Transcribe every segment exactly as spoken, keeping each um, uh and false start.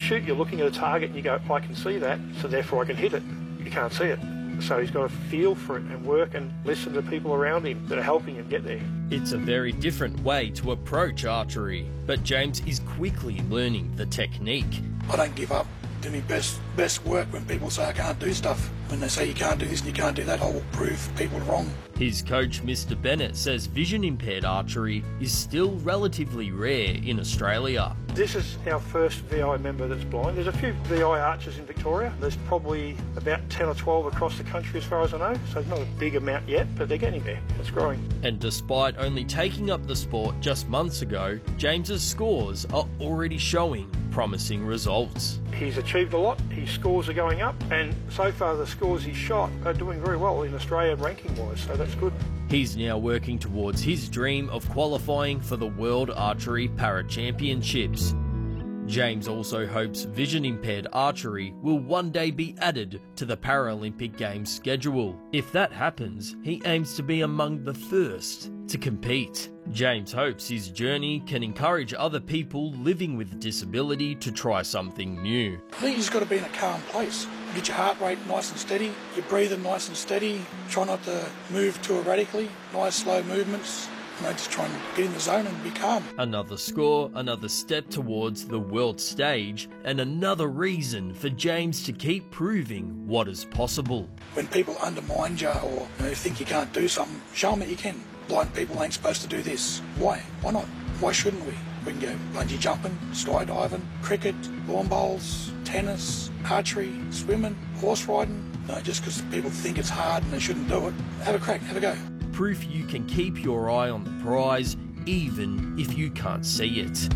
shoot, you're looking at a target and you go, I can see that, so therefore I can hit it. You can't see it. So he's got to feel for it and work and listen to people around him that are helping him get there. It's a very different way to approach archery, but James is quickly learning the technique. I don't give up. Do my best best work when people say I can't do stuff. When they say you can't do this and you can't do that, I will prove people wrong. His coach, Mister Bennett, says vision-impaired archery is still relatively rare in Australia. This is our first V I member that's blind. There's a few V I archers in Victoria. There's probably about ten or twelve across the country as far as I know, so it's not a big amount yet, but they're getting there. It's growing. And despite only taking up the sport just months ago, James's scores are already showing promising results. He's achieved a lot, his scores are going up, and so far the scores he's shot are doing very well in Australia ranking-wise, so that's good. He's now working towards his dream of qualifying for the World Archery Para Championships. James also hopes vision-impaired archery will one day be added to the Paralympic Games schedule. If that happens, he aims to be among the first to compete. James hopes his journey can encourage other people living with disability to try something new. I think you just got to be in a calm place. Get your heart rate nice and steady, your breathing nice and steady. Try not to move too erratically, nice slow movements. You know, just try and get in the zone and be calm. Another score, another step towards the world stage, and another reason for James to keep proving what is possible. When people undermine you or you know, think you can't do something, show them that you can. Blind people ain't supposed to do this. Why? Why not? Why shouldn't we? We can go bungee jumping, skydiving, cricket, lawn bowls, tennis, archery, swimming, horse riding. No, just because people think it's hard and they shouldn't do it. Have a crack, have a go. Proof you can keep your eye on the prize, even if you can't see it.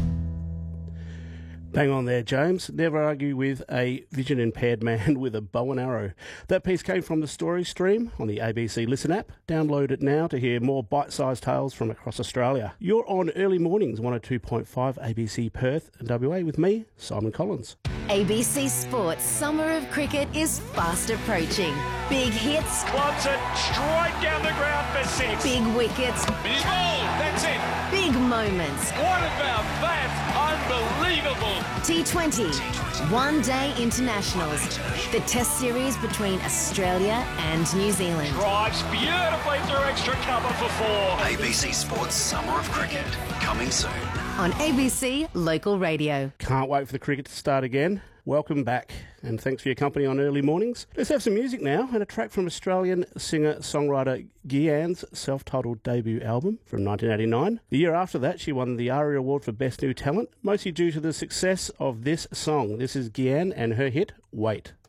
Bang on there, James. Never argue with a vision-impaired man with a bow and arrow. That piece came from the Story Stream on the A B C Listen app. Download it now to hear more bite-sized tales from across Australia. You're on Early Mornings, one oh two point five A B C Perth and W A with me, Simon Collins. A B C Sports Summer of Cricket is fast approaching. Big hits. Clubs it straight down the ground for six. Big wickets. He's bowled. That's it. Big moments. What about that? Unbelievable. T twenty. One-day internationals. The test series between Australia and New Zealand. Drives beautifully through extra cover for four. A B C Sports Summer of Cricket, coming soon. On A B C Local Radio. Can't wait for the cricket to start again. Welcome back, and thanks for your company on Early Mornings. Let's have some music now, and a track from Australian singer-songwriter Gianne's self-titled debut album from nineteen eighty-nine. The year after that, she won the ARIA Award for Best New Talent, mostly due to the success of this song. This is Gianne and her hit, Wait.